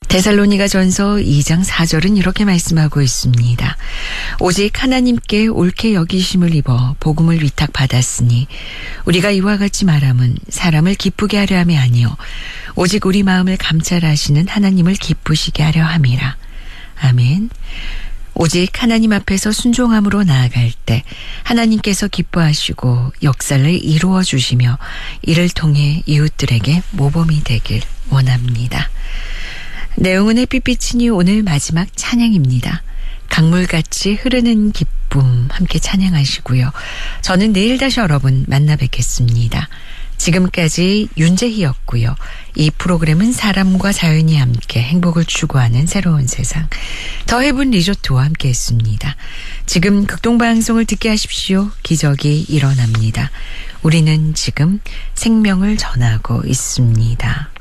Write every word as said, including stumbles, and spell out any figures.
데살로니가 전서 이 장 사 절은 이렇게 말씀하고 있습니다. 오직 하나님께 옳게 여기심을 입어 복음을 위탁받았으니 우리가 이와 같이 말함은 사람을 기쁘게 하려 함이 아니요 오직 우리 마음을 감찰하시는 하나님을 기쁘시게 하려 함이라. 아멘. 오직 하나님 앞에서 순종함으로 나아갈 때 하나님께서 기뻐하시고 역사를 이루어 주시며 이를 통해 이웃들에게 모범이 되길 원합니다. 내용은 햇빛 비치니 오늘 마지막 찬양입니다. 강물같이 흐르는 기쁨 함께 찬양하시고요. 저는 내일 다시 여러분 만나 뵙겠습니다. 지금까지 윤재희였고요. 이 프로그램은 사람과 자연이 함께 행복을 추구하는 새로운 세상 더 헤븐 리조트와 함께했습니다. 지금 극동방송을 듣게 하십시오. 기적이 일어납니다. 우리는 지금 생명을 전하고 있습니다.